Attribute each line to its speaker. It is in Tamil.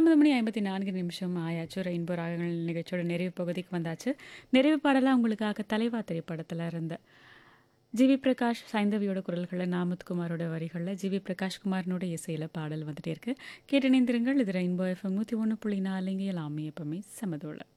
Speaker 1: 9:54 ஆயாச்சு. ரெயின்போ ராகங்கள் நிகழ்ச்சியோட நிறைவு பகுதிக்கு வந்தாச்சு. நிறைவு பாடலா உங்களுக்காக தலைவா திரைப்படத்துல இருந்து ஜிவி பிரகாஷ், சைந்தவியோட குரல்கள்ல, நாமத்குமாரோட வரிகள்ல, ஜிவி பிரகாஷ்குமாரனோட இசையில பாடல் வந்துட்டே இருக்கு. கேட்டு இணைந்திருங்கள். இது ரெயின்போ எஃப்எம் 101.4 இங்கே எல்லாமே எப்பவுமே சமதோல.